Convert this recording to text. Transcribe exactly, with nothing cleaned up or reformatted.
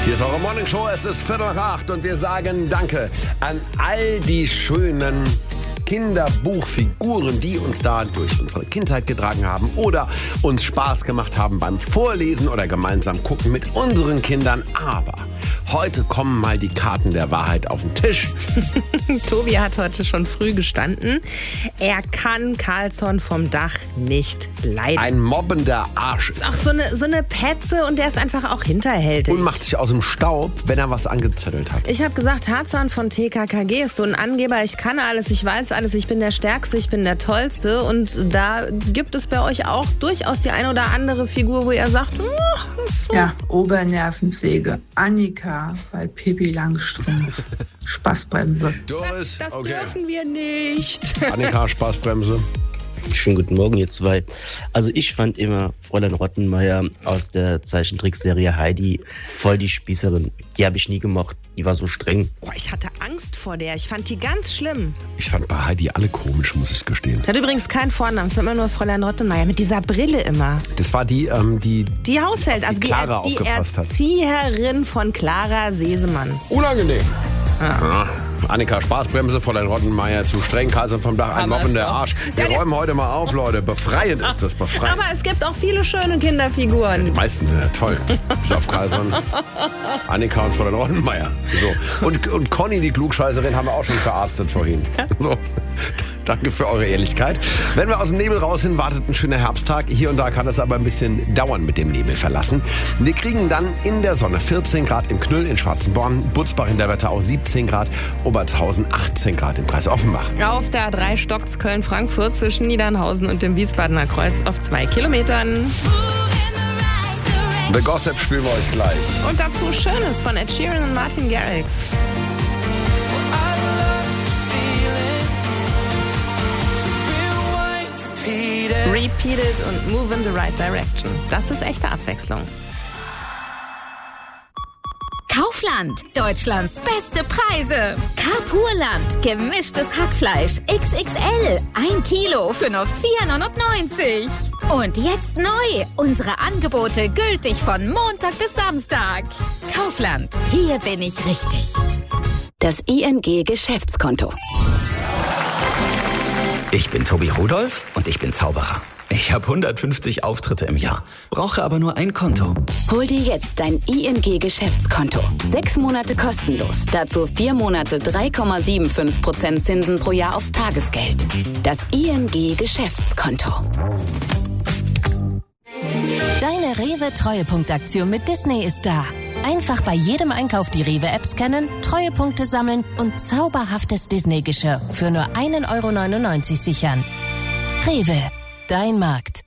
Hier ist eure Morning Show, es ist Viertel nach acht und wir sagen Danke an all die schönen Kinderbuchfiguren, die uns da durch unsere Kindheit getragen haben oder uns Spaß gemacht haben beim Vorlesen oder gemeinsam gucken mit unseren Kindern. Aber heute kommen mal die Karten der Wahrheit auf den Tisch. Tobi hat heute schon früh gestanden. Er kann Carlsson vom Dach nicht leiden. Ein mobbender Arsch ist. Ach, so eine, so eine Petze und der ist einfach auch hinterhältig. Und macht sich aus dem Staub, wenn er was angezettelt hat. Ich habe gesagt, Tarzan von T K K G ist so ein Angeber. Ich kann alles, ich weiß alles, ich bin der Stärkste, ich bin der Tollste. Und da gibt es bei euch auch durchaus die eine oder andere Figur, wo ihr sagt, oh, so. Ja, Obernervensäge. Annika bei Pippi Langstrumpf. Spaßbremse. Doris, Das okay. dürfen wir nicht. Annika, Spaßbremse. Schönen guten Morgen, ihr zwei. Also ich fand immer Fräulein Rottenmeier aus der Zeichentrickserie Heidi voll die Spießerin. Die habe ich nie gemocht. Die war so streng. Boah, ich hatte Angst vor der. Ich fand die ganz schlimm. Ich fand bei Heidi alle komisch, muss ich gestehen. Hat übrigens keinen Vornamen. Es war immer nur Fräulein Rottenmeier mit dieser Brille immer. Das war die, ähm, die Die Haushälterin, auf also die die, Clara Er- die aufgepasst hat. Erzieherin von Clara Sesemann. unangenehm. Ja. Annika, Spaßbremse, Fräulein Rottenmeier zu streng, Carlsson vom Dach, ein Aber mobbender ist doch- Arsch. Wir Ja, der- räumen heute mal auf, Leute. Befreiend ist das, befreiend. Aber es gibt auch viele schöne Kinderfiguren. Die meisten sind ja toll. Bis auf Carlsson, Annika und Fräulein Rottenmeier. So. Und, und Conny, die Klugscheißerin, haben wir auch schon verarztet vorhin. So. Danke für eure Ehrlichkeit. Wenn wir aus dem Nebel raus sind, wartet ein schöner Herbsttag. Hier und da kann es aber ein bisschen dauern mit dem Nebel verlassen. Wir kriegen dann in der Sonne vierzehn Grad im Knüll in Schwarzenborn, Butzbach in der Wetterau siebzehn Grad, Obertshausen achtzehn Grad im Kreis Offenbach. Auf der A drei stockt's Köln-Frankfurt zwischen Niedernhausen und dem Wiesbadener Kreuz auf zwei Kilometern. The Gossip spielen wir euch gleich. Und dazu Schönes von Ed Sheeran und Martin Garrix. Repeat it und move in the right direction. Das ist echte Abwechslung. Kaufland, Deutschlands beste Preise. Carpurland, gemischtes Hackfleisch X X L, ein Kilo für nur vier neunundneunzig. Und jetzt neu, unsere Angebote gültig von Montag bis Samstag. Kaufland, hier bin ich richtig. Das I N G-Geschäftskonto. Ich bin Tobi Rudolph und ich bin Zauberer. Ich habe hundertfünfzig Auftritte im Jahr, brauche aber nur ein Konto. Hol dir jetzt dein I N G-Geschäftskonto. Sechs Monate kostenlos. Dazu vier Monate drei Komma fünfundsiebzig Prozent Zinsen pro Jahr aufs Tagesgeld. Das I N G-Geschäftskonto. Deine Rewe-Treuepunktaktion mit Disney ist da. Einfach bei jedem Einkauf die Rewe-App scannen, Treuepunkte sammeln und zauberhaftes Disney-Geschirr für nur ein Euro neunundneunzig sichern. Rewe, dein Markt.